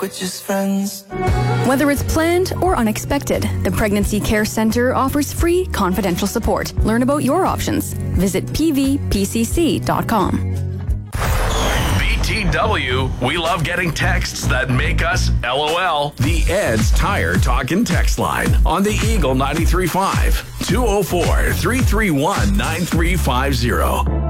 we're just friends. Whether it's planned or unexpected, the Pregnancy Care Centre offers free confidential support. Learn about your options. Visit pvpcc.com. BTW, we love getting texts that make us LOL. The Ed's Tire Talk and Text line on the Eagle 93.5, 204-331-9350.